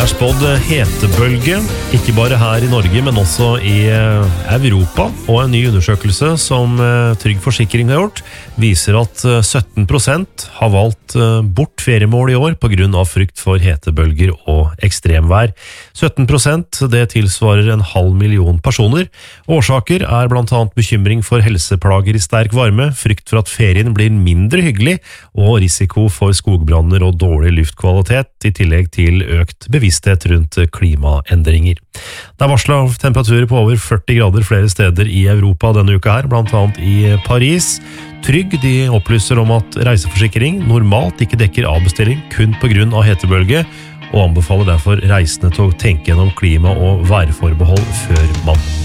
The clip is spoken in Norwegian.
Det spådd hetebølge, ikke bare her i Norge, men også i Europa. Og en ny undersøkelse som Trygg Forsikring har gjort, viser at 17% har valgt bort feriemål i år på grunn av frykt for hetebølger og ekstremvær. 17%, det tilsvarer 500.000 personer. Årsaker blant annet bekymring for helseplager i sterk varme, frykt for at ferien blir mindre hyggelig, og risiko for skogbranner og dårlig luftkvalitet, i tillegg til økt bevissthet rundt klimaendringer. Det varslet temperaturer på over 40 grader flere steder i Europa denne uka her, blant annet i Paris. Trygg de opplyser om at reiseforsikring normalt ikke dekker avbestilling kun på grunn av hetebølge, og anbefaler derfor reisende til å tenke gjennom klima- og værforbehold før man